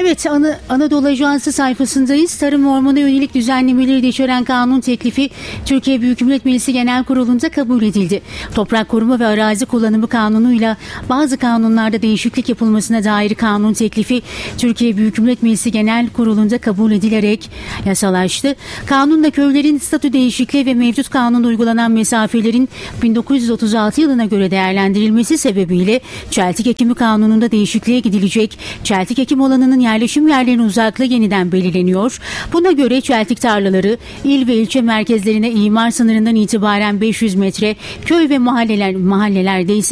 Evet, Anadolu Ajansı sayfasındayız. Tarım ve ormana yönelik düzenlemeleri de içeren kanun teklifi Türkiye Büyük Millet Meclisi Genel Kurulu'nda kabul edildi. Toprak Koruma ve Arazi Kullanımı Kanunu'yla bazı kanunlarda değişiklik yapılmasına dair kanun teklifi Türkiye Büyük Millet Meclisi Genel Kurulu'nda kabul edilerek yasalaştı. Kanunla köylerin statü değişikliği ve mevcut kanunda uygulanan mesafelerin 1936 yılına göre değerlendirilmesi sebebiyle çeltik ekimi kanununda değişikliğe gidilecek. Çeltik ekim alanının yerleşim yerlerinin uzaklığı yeniden belirleniyor. Buna göre çeltik tarlaları il ve ilçe merkezlerine imar sınırından itibaren 500 metre, köy ve mahallelerde ise